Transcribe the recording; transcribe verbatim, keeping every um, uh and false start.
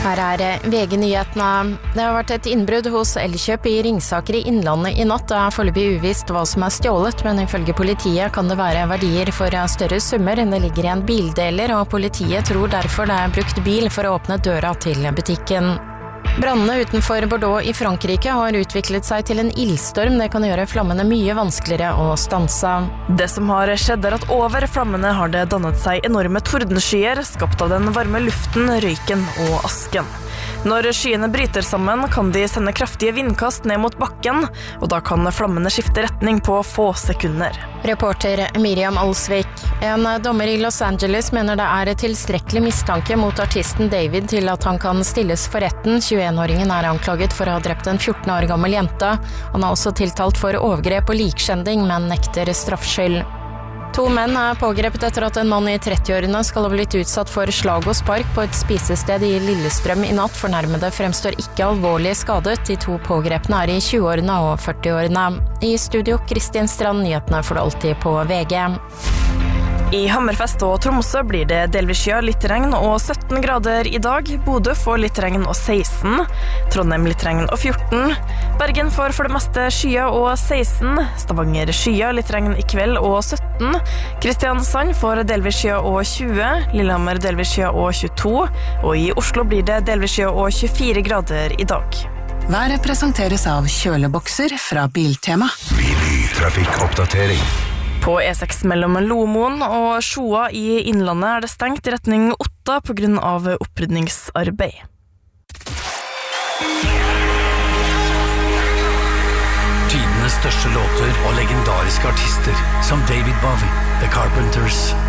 Her er V G-nyhetene. Det har vært et innbrudd hos Elkjøp i Ringsaker i Innlandet i natt. Det er foreløpig uvisst hva som er stjålet, men ifølge politiet kan det være verdier for større summer. Det ligger igjen bildeler, og politiet tror derfor det er brukt bil for å åpne døra til butikken. Brannene utenfor Bordeaux i Frankrike har utviklet seg til en ildstorm. Det kan gjøre flammene mye vanskeligere å stanse. Det som har skjedd er at over flammene har det dannet seg enorme tordenskyer, skapt av den varme luften, røyken og asken. Når skyene bryter sammen, kan de sende kraftige vindkast ned mot bakken, og da kan flammene skifte retning på få sekunder. Reporter Miriam Alsvik. En dommer i Los Angeles mener det er tilstrekkelig mistanke mot artisten David til at han kan stilles for retten. tjueen-åringen er anklaget for å ha drept en fjorten år gammel jente. Han er også tiltalt for overgrep og likskjending, men nekter straffskyld. To menn er pågrepet etter at en mann i trettiårene skal ha blitt utsatt for slag og spark på et spisested i Lillestrøm i natt. Fornærmede fremstår ikke alvorlig skadet. De to pågrepne er i tjueårene og førtiårene. I studio Kristin Strand, nyhetene får du alltid på V G. I Hammerfest og Tromsø blir det delvis skya, litt regn og sytten grader i dag. Bodø får litt regn og seksten. Trondheim litt regn og fjorten. Bergen får for det meste skya og seksten. Stavanger skya, litt regn i kveld og sytten. Kristiansand får delvis skya og tjue. Lillehammer delvis skya og tjueto. Og i Oslo blir det delvis skya og tjuefire grader i dag. Været presenteres av kjølebokser fra Biltema. Trafikkoppdatering. På E seks mellom Lomoen og Sjoa i Innlandet er det stengt i retning Otta på grunn av opprydningsarbeid. Tidenes største låter og legendariske artister som David Bowie, The Carpenters,